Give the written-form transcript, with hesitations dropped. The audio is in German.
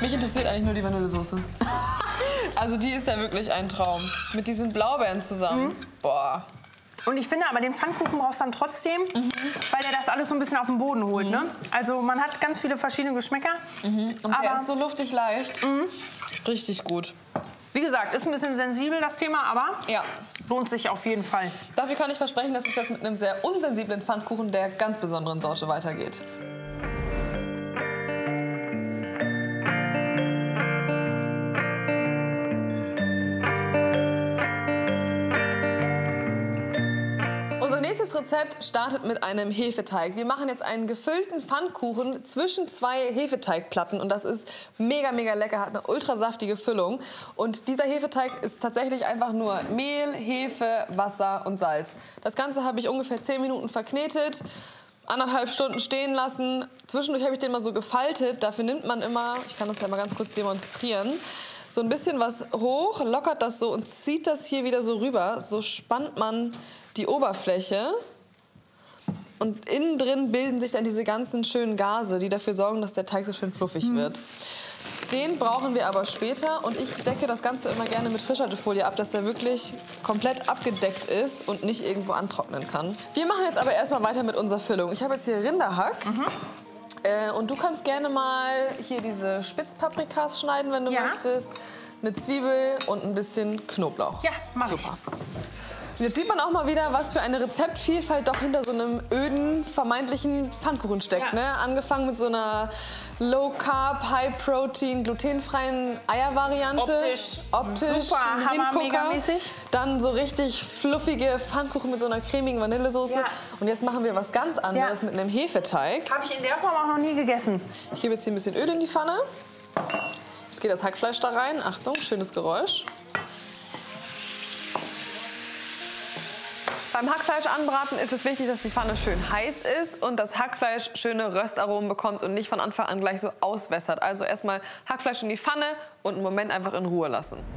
Mich interessiert eigentlich nur die Vanillesoße. Also die ist ja wirklich ein Traum. Mit diesen Blaubeeren zusammen. Boah. Und ich finde aber, den Pfannkuchen brauchst du dann trotzdem, weil der das alles so ein bisschen auf den Boden holt. Ne? Also man hat ganz viele verschiedene Geschmäcker. Und aber der ist so luftig leicht. Richtig gut. Wie gesagt, ist ein bisschen sensibel das Thema, aber Ja. lohnt sich auf jeden Fall. Dafür kann ich versprechen, dass es jetzt mit einem sehr unsensiblen Pfannkuchen der ganz besonderen Sorte weitergeht. Unser nächstes Rezept startet mit einem Hefeteig. Wir machen jetzt einen gefüllten Pfannkuchen zwischen zwei Hefeteigplatten und das ist mega, mega lecker, hat eine ultra saftige Füllung. Und dieser Hefeteig ist tatsächlich einfach nur Mehl, Hefe, Wasser und Salz. Das Ganze habe ich ungefähr 10 Minuten verknetet, 1,5 Stunden stehen lassen. Zwischendurch habe ich den mal so gefaltet. Dafür nimmt man immer, ich kann das ja mal ganz kurz demonstrieren, so ein bisschen was hoch, lockert das so und zieht das hier wieder so rüber. So spannt man die Oberfläche und innen drin bilden sich dann diese ganzen schönen Gase, die dafür sorgen, dass der Teig so schön fluffig wird. Den brauchen wir aber später und ich decke das Ganze immer gerne mit Frischhaltefolie ab, dass der wirklich komplett abgedeckt ist und nicht irgendwo antrocknen kann. Wir machen jetzt aber erstmal weiter mit unserer Füllung. Ich habe jetzt hier Rinderhack. Und du kannst gerne mal hier diese Spitzpaprikas schneiden, wenn du möchtest. Eine Zwiebel und ein bisschen Knoblauch. Ja, mach ich. Super. Und jetzt sieht man auch mal wieder, was für eine Rezeptvielfalt doch hinter so einem öden, vermeintlichen Pfannkuchen steckt. Ne? Angefangen mit so einer Low-Carb, High-Protein, glutenfreien Eiervariante. Optisch super, hammer-megamäßig. Dann so richtig fluffige Pfannkuchen mit so einer cremigen Vanillesoße. Ja. Und jetzt machen wir was ganz anderes mit einem Hefeteig. Habe ich in der Form auch noch nie gegessen. Ich gebe jetzt hier ein bisschen Öl in die Pfanne. Jetzt geht das Hackfleisch da rein. Achtung, schönes Geräusch. Beim Hackfleisch anbraten ist es wichtig, dass die Pfanne schön heiß ist und das Hackfleisch schöne Röstaromen bekommt und nicht von Anfang an gleich so auswässert. Also erstmal Hackfleisch in die Pfanne und einen Moment einfach in Ruhe lassen.